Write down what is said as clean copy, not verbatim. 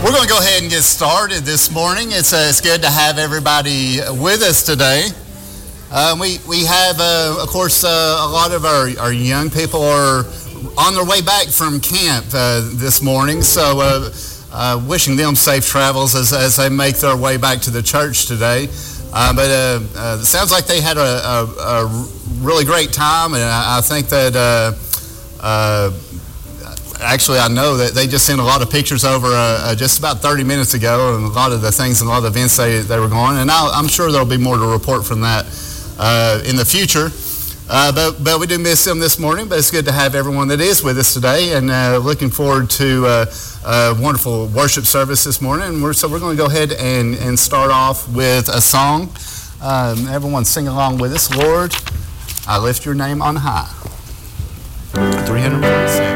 We're going to go ahead and get started this morning. It's good to have everybody with us today. We have, of course, a lot of our young people are on their way back from camp this morning, so wishing them safe travels as they make their way back to the church today. But it sounds like they had a really great time, and I think that actually I know that they just sent a lot of pictures over just about 30 minutes ago, and a lot of the things and a lot of the events they were going, and I'm sure there'll be more to report from that in the future. But we do miss them this morning, but it's good to have everyone that is with us today, and looking forward to a wonderful worship service this morning. So we're going to go ahead and start off with a song. Everyone sing along with us. Lord, I lift your name on high. 346.